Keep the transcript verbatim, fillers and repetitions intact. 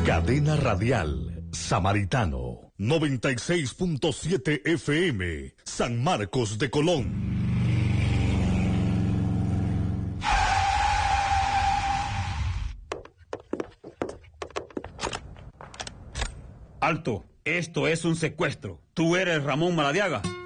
Cadena Radial Samaritano, noventa y seis punto siete F M, San Marcos de Colón. Alto, esto es un secuestro. ¿Tú eres Ramón Maladiaga?